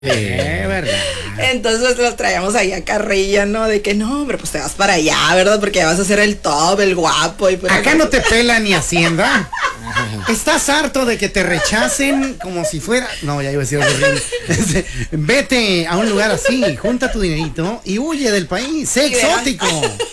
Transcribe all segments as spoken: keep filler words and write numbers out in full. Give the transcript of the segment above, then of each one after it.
Eh, verdad. Entonces los traíamos ahí a carrilla, ¿no? De que no, hombre, pues te vas para allá, ¿verdad? Porque ya vas a ser el top, el guapo. Y pues, acá no te pela ni Hacienda. Estás harto de que te rechacen como si fuera. No, ya iba a decir algo horrible. Vete a un lugar así, junta tu dinerito y huye del país. Sé exótico.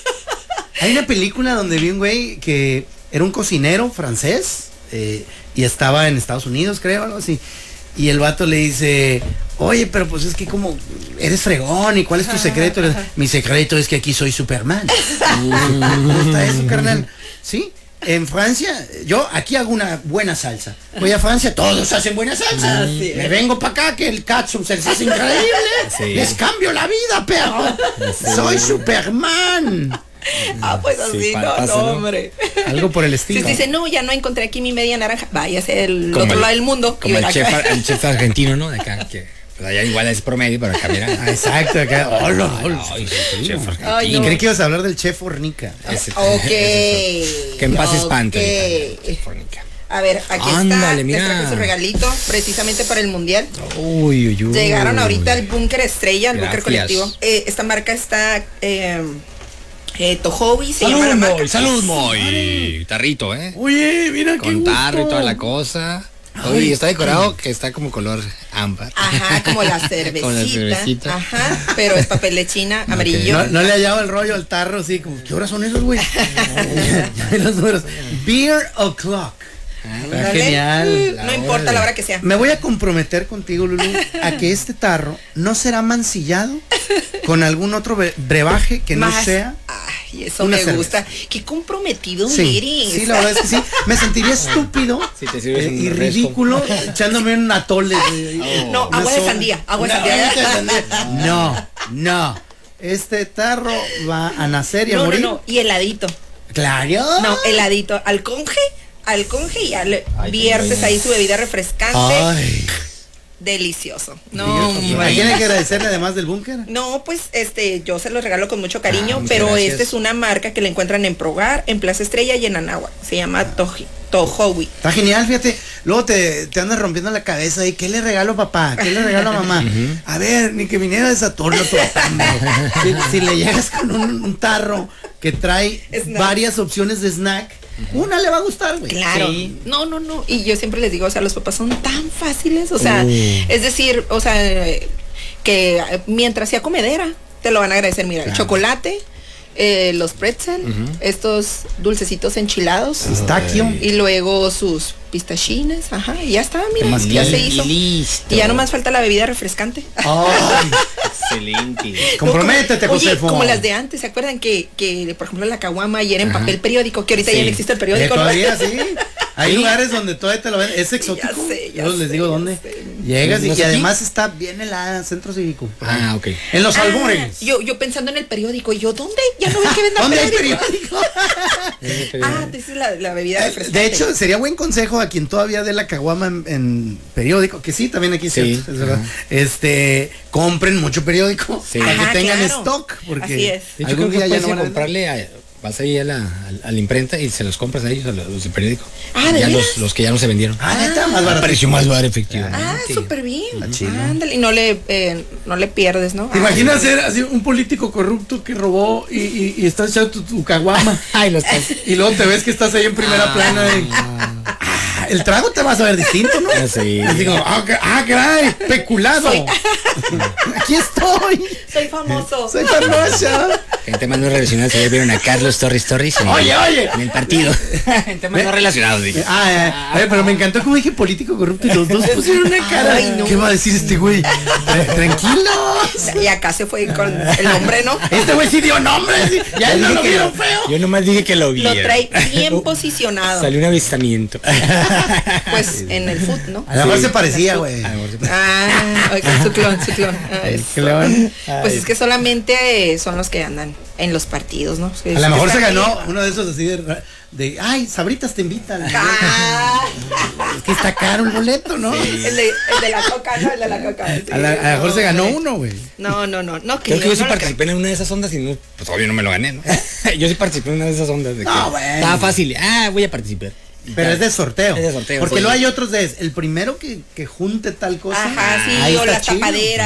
Hay una película donde vi un güey que era un cocinero francés eh, y estaba en Estados Unidos, creo, algo así. Y el vato le dice, oye, pero pues es que como eres fregón, ¿y cuál es tu secreto? Ajá, ajá. Mi secreto es que aquí soy Superman. ¿Cómo está eso, carnal? Sí, en Francia, yo aquí hago una buena salsa. Voy a Francia, todos hacen buena salsa. Sí, me vengo para acá, que el catsup se les hace increíble. Sí. Les cambio la vida, perro. Sí. Soy Superman. Ah, pues así, sí, no, pasa, no, hombre. Algo por el estilo. Si sí, dice, no, ya no encontré aquí mi media naranja, váyase al otro el, lado del mundo. Como el chef, el chef argentino, ¿no? De acá, que pues allá igual es promedio, pero acá mira. Ah, exacto, acá. Hola, hola. Ay, sí, chef argentino. Y no. Creí que ibas a hablar del chef Fornica. Ese, ok. Ese, que en paz okay. espante. Fornica. A ver, aquí Ándale, está, mira. Les traje su regalito, precisamente para el mundial. Uy, uy, uy. Llegaron ahorita al búnker estrella, al búnker colectivo. Eh, esta marca está... Eh, Eh, Tohobi se salud, llama la marca. Moy, salud, Moy. Tarrito, ¿eh? Oye, mira qué con tarro y toda la cosa. Oye, y está decorado que está como color ámbar. Ajá, como la cervecita. Como la cervecita. Ajá, pero es papel de China, amarillo. Okay. No, no le ha hallado el rollo al tarro, así como, ¿qué horas son esos, güey? Los números. Beer o'clock. Ah, genial. No importa hora. La hora que sea. Me voy a comprometer contigo, Lulu, a que este tarro no será mancillado con algún otro brebaje que Más, no sea. Ay, eso me cerveza. Gusta. Qué comprometido sí, eres. Sí, la verdad es que sí. Me sentiría estúpido si te sirves eh, y ridículo echándome un atole. De, oh, no, agua de sandía. Agua de sandía. sandía. No, no. Este tarro va a nacer y no, a morir. No, no, y heladito. Claro. No, heladito. Al conge. Al conge y ya le Ay, viertes ahí su bebida refrescante. Ay. Delicioso. No, ¿a quién hay que agradecerle además del búnker? No, pues este, yo se los regalo con mucho cariño, ah, pero esta es una marca que la encuentran en Progar, en Plaza Estrella y en Anáhuac. Se llama ah. Toji, Tohobi. Está genial, fíjate. Luego te, te andas rompiendo la cabeza y ¿qué le regalo a papá? ¿Qué le regalo a mamá? Uh-huh. A ver, ni que viniera de Saturno. si, si le llegas con un, un tarro que trae snack. Varias opciones de snack, una le va a gustar, güey. Claro. Sí. No, no, no. Y yo siempre les digo, o sea, los papás son tan fáciles, o sea, uh. es decir, o sea, que mientras sea comedera, te lo van a agradecer. Mira, claro. El chocolate, eh, los pretzel, uh-huh. estos dulcecitos enchilados. Pistachio. Y luego sus pistachines, ajá, y ya está, mira, más ya se hizo. Y, y ya nomás falta la bebida refrescante. Ay, excelente. Comprométete, no, como, Josefo. Oye, como las de antes, ¿se acuerdan que, que por ejemplo, la caguama ayer en ajá. papel periódico, que ahorita sí. Ya no existe el periódico? ¿Eh, todavía ¿no? Sí? Hay sí. Lugares donde todavía te lo ven, es exótico. Ya sé, ya Yo sé, les digo dónde. Sé. Llegas y, y además está bien en la centro cívico. Ah, ok. En los ah, albores. Yo, yo pensando en el periódico, y yo, ¿dónde? Ya no ven que vendan ¿Dónde periódico? hay periódico? Ah, esa es la, la bebida refrescante. De hecho, sería buen consejo a quien todavía dé la caguama en, en periódico, que sí, también aquí sí, cierto, es verdad. Este, compren mucho periódico sí. Para Ajá, que tengan claro. Stock, porque así es. De hecho, creo que ya no van a comprarle a, vas ahí a la, a, a la imprenta y se los compras a ellos, a los, los del periódico. Ah, ¿de ya los, los que ya no se vendieron. Ah, neta, más barato. Pareció más barato, efectivamente. Ah, súper bien. Ándale, y no le, eh, no le pierdes, ¿no? ¿Te imaginas ah, ser así un político corrupto que robó y, y, y estás echando tu, tu caguama? Ay, lo estás. Y luego te ves que estás ahí en primera ah, plana de, ah, el trago te vas a ver distinto, ¿no? Sí. Y digo, ah, ah, caray, peculado. Soy... Aquí estoy. Soy famoso. Soy famosa. En temas no relacionados, se vieron a Carlos Torres Torres. Oye, oye. En el partido. En temas no relacionados, dije. Ah, eh, a ver, pero me encantó como dije político corrupto y los dos pusieron una cara. Ay, no. ¿Qué va a decir este güey? Tranquilos. Y acá se fue con el nombre, ¿no? Este güey sí dio nombre. Sí. Ya no lo vieron feo. Yo nomás dije que lo vi. Lo trae bien posicionado. Salió un avistamiento. Pues en el foot, ¿no? A lo mejor sí, se parecía, güey. Ah, okay, su clon, su clon. Ah, el clon. Pues es que solamente son los que andan en los partidos, ¿no? A lo mejor se ganó bien, uno de esos así de, de ay, Sabritas te invitan. Ah. Es que está caro el boleto, ¿no? Sí. El, de, el de la coca, ¿no? El de la coca. Sí. A, la, a lo mejor no, se ganó uno, güey. No, no, no, no. Creo que yo sí no participé en una de esas ondas y no, pues obvio no me lo gané, ¿no? Yo sí participé en una de esas ondas de que no, bueno. Estaba fácil. Ah, voy a participar. Pero es de sorteo. Es de sorteo, Porque sí. luego hay otros de el primero que, que junte tal cosa. Ajá, sí, ahí o está las chido. tapaderas.